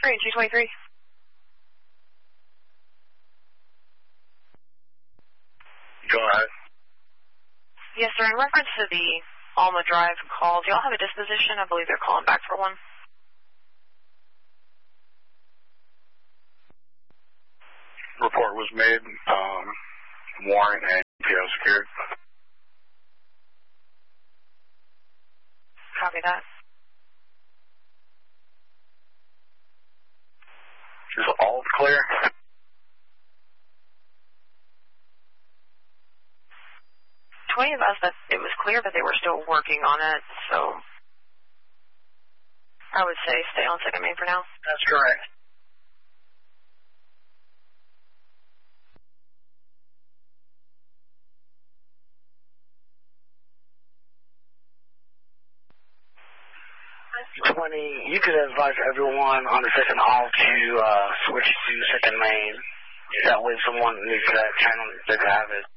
Green 223. Go ahead. Yes, sir. In reference to the Alma Drive call, do y'all have a disposition? I believe they're calling back for one. Report was made. Warrant and PO secured. Copy that. Is all clear? Twain advised that it was clear, but they were still working on it, so I would say stay on second main for now. That's correct. You could advise everyone on the second hall to switch to second main. That way someone needs that channel, they could have it.